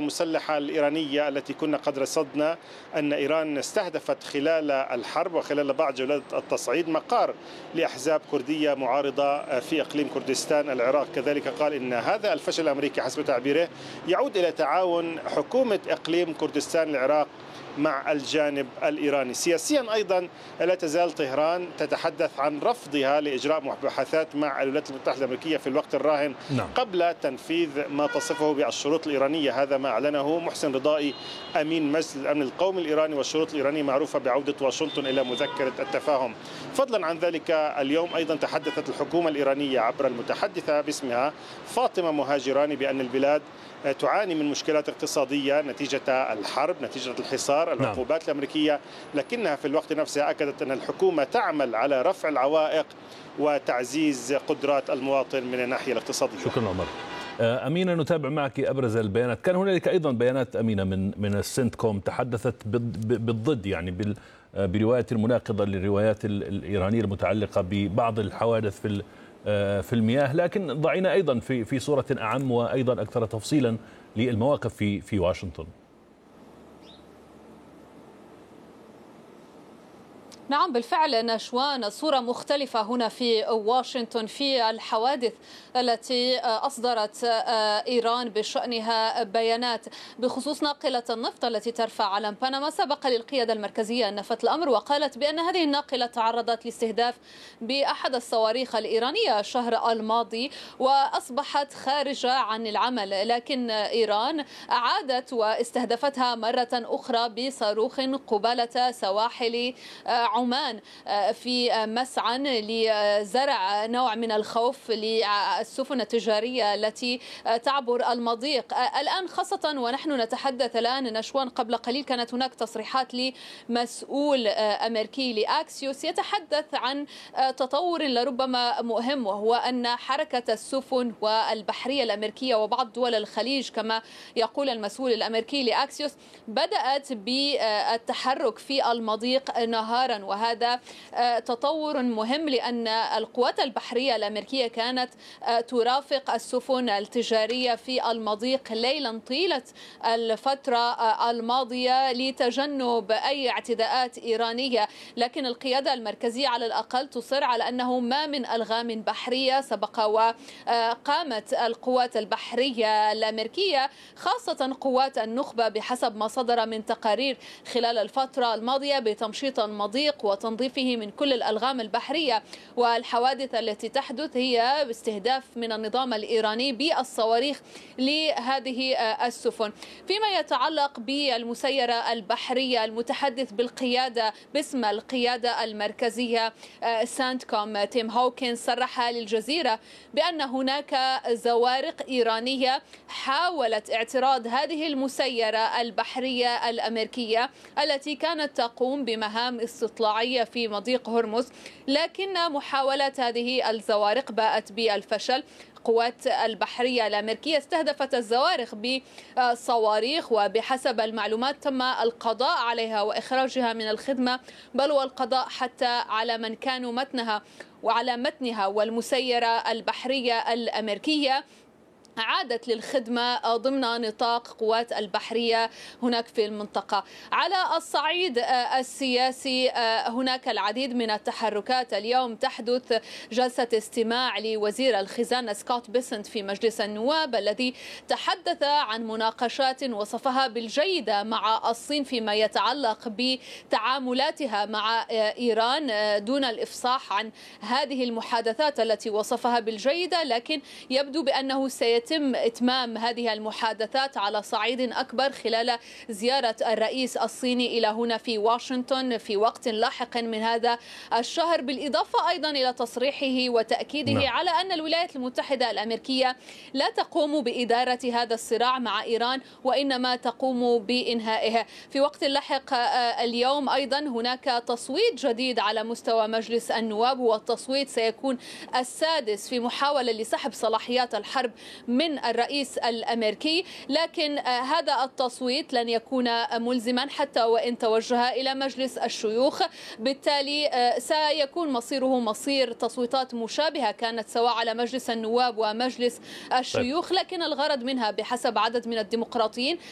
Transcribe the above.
المسلحة الإيرانية التي كنا قد رصدنا أن إيران استهدفت خلال الحرب وخلال بعض جولات التصعيد مقار لأحزاب كردية معارضة في إقليم كردستان العراق. كذلك قال إن هذا الفشل الأمريكي حسب تعبيره يعود إلى تعاون حكومة إقليم كردستان العراق مع الجانب الإيراني. سياسيا أيضا لا تزال طهران تتحدث عن رفضها لإجراء مباحثات مع الولايات المتحدة الأمريكية في الوقت الراهن قبل تنفيذ ما تصفه بالشروط الإيرانية. هذا ما أعلنه محسن رضائي أمين مجلس الأمن القومي الإيراني، والشروط الإيرانية معروفة بعودة واشنطن إلى مذكرة التفاهم. فضلا عن ذلك اليوم أيضا تحدثت الحكومة الإيرانية عبر المتحدثة باسمها فاطمة مهاجراني بأن البلاد تعاني من مشكلات اقتصادية نتيجة الحرب، نتيجة الحصار، العقوبات الأمريكية، لكنها في الوقت نفسه أكدت أن الحكومة تعمل على رفع العوائق وتعزيز قدرات المواطن من الناحية الاقتصادية. شكرا عمر. أمينة، نتابع معك أبرز البيانات. كان هنالك أيضا بيانات أمينة من السنتكوم تحدثت بالضد، يعني برواية مناقضة للروايات الإيرانية المتعلقة ببعض الحوادث في المياه، لكن ضعينا أيضا في صورة أعم وأيضا أكثر تفصيلا للمواقف في واشنطن. نعم بالفعل نشوان، صورة مختلفة هنا في واشنطن في الحوادث التي أصدرت إيران بشأنها بيانات بخصوص ناقلة النفط التي ترفع علم بنما. سبق للقيادة المركزية أن نفت الأمر وقالت بأن هذه الناقلة تعرضت لاستهداف بأحد الصواريخ الإيرانية الشهر الماضي وأصبحت خارجة عن العمل، لكن إيران أعادت واستهدفتها مرة أخرى بصاروخ قبالة سواحل عمان في مسعى لزرع نوع من الخوف للسفن التجارية التي تعبر المضيق. الآن خاصة ونحن نتحدث الآن نشوان، قبل قليل كانت هناك تصريحات لمسؤول أمريكي لأكسيوس يتحدث عن تطور لربما مهم، وهو أن حركة السفن والبحرية الأمريكية وبعض دول الخليج كما يقول المسؤول الأمريكي لأكسيوس بدأت بالتحرك في المضيق نهارا، وهذا تطور مهم لأن القوات البحرية الأمريكية كانت ترافق السفن التجارية في المضيق ليلا طيلة الفترة الماضية لتجنب أي اعتداءات إيرانية، لكن القيادة المركزية على الأقل تصر على أنه ما من ألغام بحرية. سبق وقامت القوات البحرية الأمريكية خاصة قوات النخبة بحسب ما صدر من تقارير خلال الفترة الماضية بتمشيط المضيق وتنظيفه من كل الألغام البحرية، والحوادث التي تحدث هي باستهداف من النظام الإيراني بالصواريخ لهذه السفن. فيما يتعلق بالمسيرة البحرية، المتحدث بالقيادة باسم القيادة المركزية سانتكوم تيم هوكنز صرح للجزيرة بأن هناك زوارق إيرانية حاولت اعتراض هذه المسيرة البحرية الأمريكية التي كانت تقوم بمهام استطلاعية في مضيق هرمز، لكن محاولات هذه الزوارق باءت بالفشل. القوات البحرية الأمريكية استهدفت الزوارق بصواريخ، وبحسب المعلومات تم القضاء عليها وإخراجها من الخدمة، بل والقضاء حتى على من كانوا متنها والمسيرة البحرية الأمريكية عادت للخدمة ضمن نطاق قوات البحرية هناك في المنطقة. على الصعيد السياسي هناك العديد من التحركات. اليوم تحدث جلسة استماع لوزير الخزانة سكوت بيسنت في مجلس النواب الذي تحدث عن مناقشات وصفها بالجيدة مع الصين فيما يتعلق بتعاملاتها مع إيران، دون الإفصاح عن هذه المحادثات التي وصفها بالجيدة، لكن يبدو بأنه سيتم إتمام هذه المحادثات على صعيد أكبر خلال زيارة الرئيس الصيني إلى هنا في واشنطن في وقت لاحق من هذا الشهر، بالإضافة أيضا إلى تصريحه وتأكيده على أن الولايات المتحدة الأمريكية لا تقوم بإدارة هذا الصراع مع إيران وإنما تقوم بإنهائه. في وقت لاحق اليوم أيضا هناك تصويت جديد على مستوى مجلس النواب، والتصويت سيكون السادس في محاولة لسحب صلاحيات الحرب من الرئيس الأمريكي، لكن هذا التصويت لن يكون ملزما حتى وإن توجه إلى مجلس الشيوخ، بالتالي سيكون مصيره مصير تصويتات مشابهة كانت سواء على مجلس النواب ومجلس الشيوخ، لكن الغرض منها بحسب عدد من الديمقراطيين